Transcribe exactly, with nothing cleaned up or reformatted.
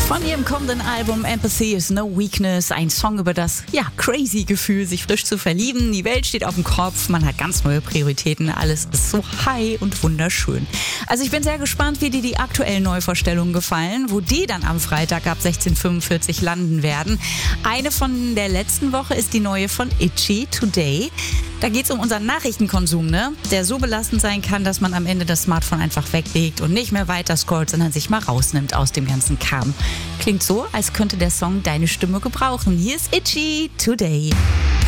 Von ihrem kommenden Album Empathy is No Weakness, ein Song über das, ja, crazy Gefühl, sich frisch zu verlieben. Die Welt steht auf dem Kopf, man hat ganz neue Prioritäten, alles ist so high und wunderschön. Also ich bin sehr gespannt, wie dir die aktuellen Neuvorstellungen gefallen, wo die dann am Freitag ab sechzehn Uhr fünfundvierzig landen werden. Eine von der letzten Woche ist die neue von Itchy, Today. Da geht es um unseren Nachrichtenkonsum, ne? Der so belastend sein kann, dass man am Ende das Smartphone einfach weglegt und nicht mehr weiter scrollt, sondern sich mal rausnimmt aus dem ganzen Kram. Klingt so, als könnte der Song deine Stimme gebrauchen. Hier ist Itchy, Today.